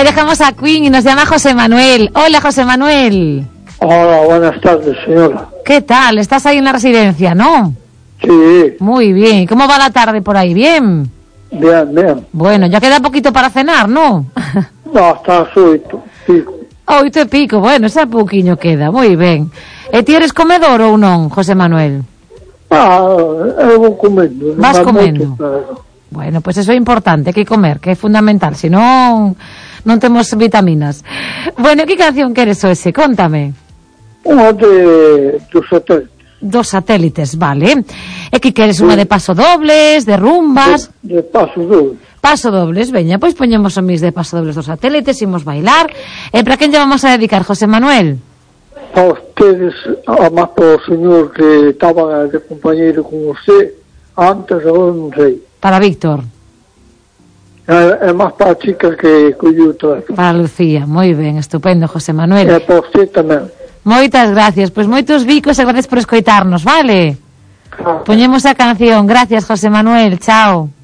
Ahí dejamos a Queen y nos llama José Manuel. Hola, José Manuel. Hola, buenas tardes, señora. ¿Qué tal? ¿Estás ahí en la residencia, no? Sí. Muy bien. ¿Cómo va la tarde por ahí? ¿Bien? Bien. Bueno, ya queda poquito para cenar, ¿no? No, hasta as 8:05. 8:05, bueno, ese pouquiño queda, moi ben. E ti eres comedor ou non, José Manuel? Eu vou comendo. Vas comendo. Moito, pero... Bueno, pois eso é importante, hai que comer, que é fundamental, senón non temos vitaminas. Bueno, que canción queres hoxe? Contame. Unha dos satélites. Dos satélites, vale. E que queres unha de pasodobles, de rumbas? De pasodobles. Pasodobles, veña, pois poñemos o mix de pasodobles dos satélites, imos bailar. E para quen lle vamos a dedicar, José Manuel? A ustedes, a máis para o señor que estaba de compañeiro con usted antes, agora non sei. Para Víctor. É máis para a chica que colleu o teléfono. Para Lucía, moi ben, estupendo, José Manuel. E para usted tamén. Moitas gracias, pois moitos bicos e gracias por escoitarnos, vale? Poñemos a canción. Gracias, José Manuel, chao.